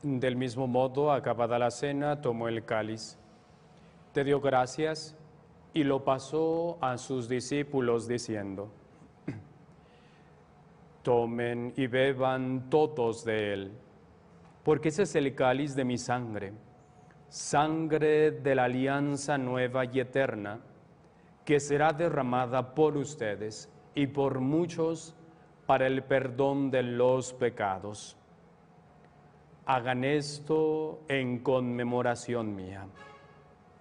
Del mismo modo, acabada la cena, tomó el cáliz, te dio gracias y lo pasó a sus discípulos diciendo: tomen y beban todos de él, porque ese es el cáliz de mi sangre, sangre de la alianza nueva y eterna, que será derramada por ustedes y por muchos para el perdón de los pecados. Hagan esto en conmemoración mía.